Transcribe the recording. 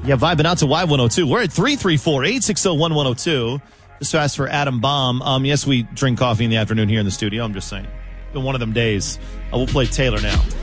Yeah, vibing out to Y102. We're at 334-860-1102. Just to ask for Adam Baum. Yes, we drink coffee in the afternoon here in the studio. I'm just saying. It's been one of them days. We'll play Taylor now.